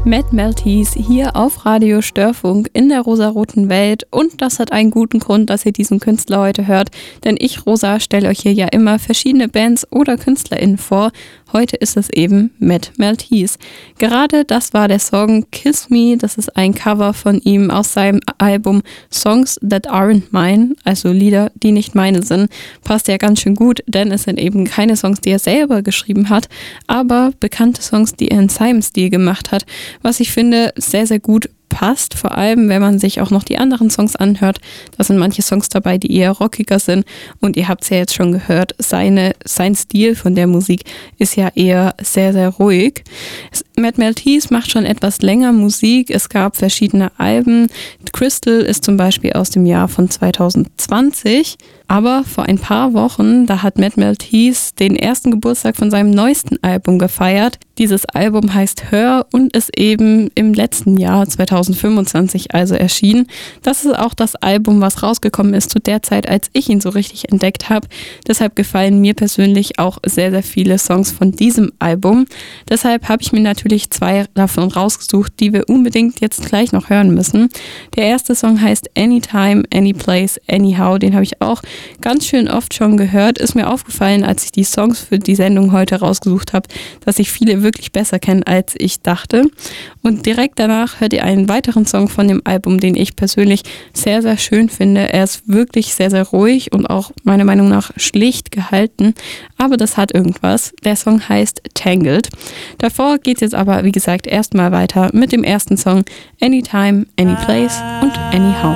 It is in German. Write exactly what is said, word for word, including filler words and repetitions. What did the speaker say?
Mad Maltese hier auf Radio Störfunk in der rosaroten Welt, und das hat einen guten Grund, dass ihr diesen Künstler heute hört, denn ich, Rosa, stelle euch hier ja immer verschiedene Bands oder KünstlerInnen vor. Heute ist es eben Mad Maltese. Gerade das war der Song Kiss Me, das ist ein Cover von ihm aus seinem Album Songs That Aren't Mine, also Lieder, die nicht meine sind. Passt ja ganz schön gut, denn es sind eben keine Songs, die er selber geschrieben hat, aber bekannte Songs, die er in seinem Stil gemacht hat, was ich finde sehr, sehr gut passt, vor allem wenn man sich auch noch die anderen Songs anhört. Da sind manche Songs dabei, die eher rockiger sind, und ihr habt es ja jetzt schon gehört, seine, sein Stil von der Musik ist ja eher sehr, sehr ruhig. Mad Maltese macht schon etwas länger Musik, es gab verschiedene Alben. Crystal ist zum Beispiel aus dem Jahr von zwanzig zwanzig, aber vor ein paar Wochen, da hat Mad Maltese den ersten Geburtstag von seinem neuesten Album gefeiert. Dieses Album heißt Her und ist eben im letzten Jahr zwanzig fünfundzwanzig also erschienen. Das ist auch das Album, was rausgekommen ist zu der Zeit, als ich ihn so richtig entdeckt habe. Deshalb gefallen mir persönlich auch sehr, sehr viele Songs von diesem Album. Deshalb habe ich mir natürlich zwei davon rausgesucht, die wir unbedingt jetzt gleich noch hören müssen. Der erste Song heißt Anytime, Anyplace, Anyhow. Den habe ich auch ganz schön oft schon gehört. Ist mir aufgefallen, als ich die Songs für die Sendung heute rausgesucht habe, dass ich viele wirklich besser kenne, als ich dachte. Und direkt danach hört ihr einen weiteren Song von dem Album, den ich persönlich sehr, sehr schön finde. Er ist wirklich sehr, sehr ruhig und auch meiner Meinung nach schlicht gehalten, aber das hat irgendwas. Der Song heißt Tangled. Davor geht es jetzt aber, wie gesagt, erstmal weiter mit dem ersten Song Anytime, Anyplace und Anyhow.